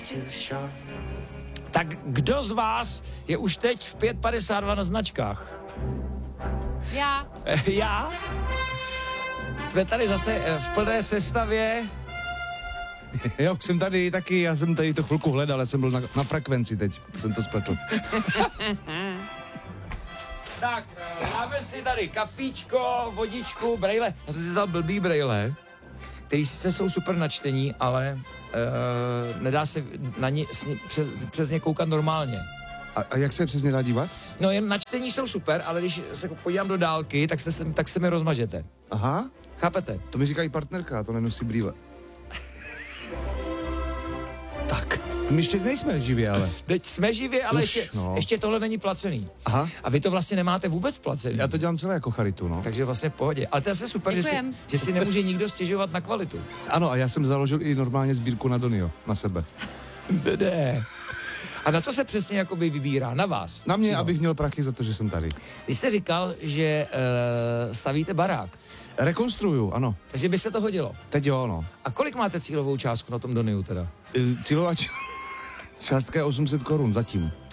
Tak kdo z vás je už teď v 5.52 na značkách? Já. Já? Jsme tady zase v plné sestavě. Já už jsem tady taky, já jsem tady to chvilku hledal, já jsem byl na frekvenci teď, jsem to spletl. Tak, dáme si tady kafíčko, vodičku, brejle. Já jsem si vzal blbý brejle, který sice jsou super na čtení, ale nedá se na ně, přes ně koukat normálně. A jak se přesně dá dívat? No jen na čtení jsou super, ale když se podívám do dálky, tak se mi rozmažete. Aha, Chápete? to mi říká i partnerka, to nenosí brýle. Tak, my ještě nejsme živě, ale. Teď jsme živě, ale no. ještě tohle není placený. Aha. A vy to vlastně nemáte vůbec placený. Já to dělám celé jako charitu, no. Takže vlastně v pohodě. Ale to je super, Děkujem. že si nemůže nikdo stěžovat na kvalitu. Ano, a já jsem založil i normálně sbírku na Donio, na sebe. Ne. A na co se přesně jakoby vybírá? Na vás? Na mě, přímo. abych měl prachy za to, že jsem tady. Vy jste říkal, že stavíte barák. Rekonstruju, ano. Takže by se to hodilo. Teď jo, no. A kolik máte cílovou částku na tom Doniu teda? Cílová částka je 800 korun zatím.